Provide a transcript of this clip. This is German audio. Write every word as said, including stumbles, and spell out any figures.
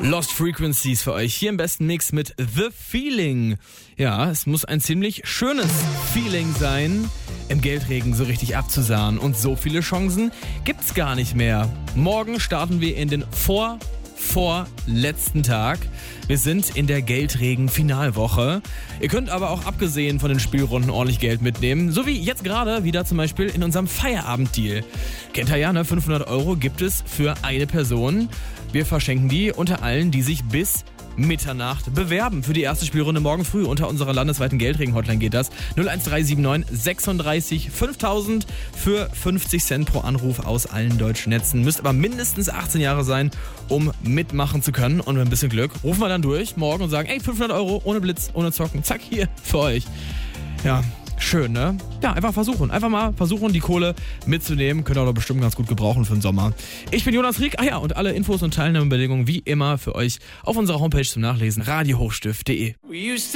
Lost Frequencies für euch hier im besten Mix mit The Feeling. Ja, es muss ein ziemlich schönes Feeling sein, im Geldregen so richtig abzusahen. Und so viele Chancen gibt's gar nicht mehr. Morgen starten wir in den vor vorletzten Tag. Wir sind in der Geldregen-Finalwoche. Ihr könnt aber auch abgesehen von den Spielrunden ordentlich Geld mitnehmen. So wie jetzt gerade wieder zum Beispiel in unserem Feierabend-Deal. Kennt ihr ja, ne? fünfhundert Euro gibt es für eine Person. Wir verschenken die unter allen, die sich bis Mitternacht bewerben. Für die erste Spielrunde morgen früh unter unserer landesweiten Geldregen-Hotline geht das. null eins drei sieben neun sechsunddreißig fünftausend für fünfzig Cent pro Anruf aus allen deutschen Netzen. Müsst aber mindestens achtzehn Jahre sein, um mitmachen zu können. Und mit ein bisschen Glück rufen wir dann durch morgen und sagen, ey, fünfhundert Euro ohne Blitz, ohne Zocken. Zack, hier für euch. Ja, schön, ne? Ja, einfach versuchen. Einfach mal versuchen, die Kohle mitzunehmen. Könnt ihr doch bestimmt ganz gut gebrauchen für den Sommer. Ich bin Jonas Rieck. Ah ja, und alle Infos und Teilnahmebedingungen wie immer für euch auf unserer Homepage zum Nachlesen. radio hochstift punkt de